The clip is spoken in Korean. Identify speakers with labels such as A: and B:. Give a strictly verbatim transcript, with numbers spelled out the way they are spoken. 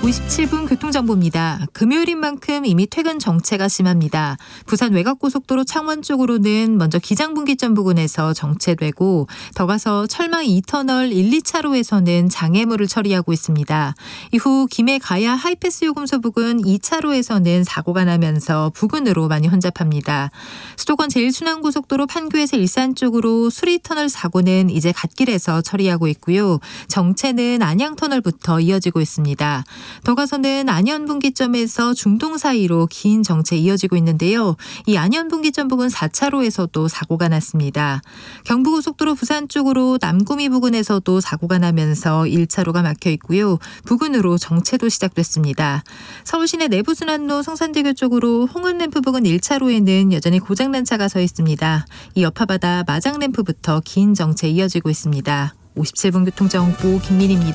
A: 오십칠 분 교통정보입니다. 금요일인 만큼 이미 퇴근 정체가 심합니다. 부산 외곽고속도로 창원 쪽으로는 먼저 기장분기점 부근에서 정체되고 더 가서 철망 이 터널 일, 이 차로에서는 장애물을 처리하고 있습니다. 이후 김해 가야 하이패스 요금소 부근 이 차로에서는 사고가 나면서 부근으로 많이 혼잡합니다. 수도권 제일순환고속도로 판교에서 일산 쪽으로 수리터널 사고는 이제 갓길에서 처리하고 있고요. 정체는 안양터널부터 이어지고 있습니다. 더 가서는 안현분기점에서 중동 사이로 긴 정체 이어지고 있는데요. 이 안현분기점 부근 사 차로에서도 사고가 났습니다. 경부고속도로 부산 쪽으로 남구미 부근에서도 사고가 나면서 일 차로가 막혀 있고요. 부근으로 정체도 시작됐습니다. 서울시내 내부순환로 성산대교 쪽으로 홍은램프 부근 일 차로에는 여전히 고장난 차가 서 있습니다. 이 여파바다 마장램프부터 긴 정체 이어지고 있습니다. 오십칠 분 교통정보 김민희입니다.